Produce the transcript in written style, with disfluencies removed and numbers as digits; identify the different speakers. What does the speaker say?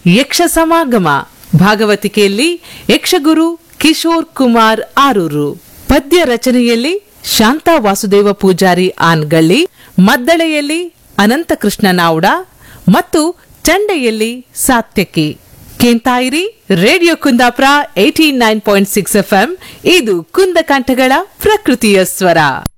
Speaker 1: ಯಕ್ಷ ಸಮಾಗಮ. ಭಾಗವತಿಕೆಯಲ್ಲಿ ಯಕ್ಷಗುರು ಕಿಶೋರ್ ಕುಮಾರ್ ಆರೂರು. ಪದ್ಯ ರಚನೆಯಲ್ಲಿ ಶಾಂತಾ ವಾಸುದೇವ ಪೂಜಾರಿ ಆನ್ಗಳ್ಳಿ, ಮದ್ದಳೆಯಲ್ಲಿ ಅನಂತಕೃಷ್ಣ ನಾವ್ಡ ಮತ್ತು ಚಂಡೆಯಲ್ಲಿ ಸಾತ್ಯಕಿ. ಕೇಂತಾಯಿರಿ radio Kundapura 89.6 FM. ಇದು ಕುಂದಕಂಠಗಳ ಪ್ರಕೃತಿಯ ಸ್ವರ.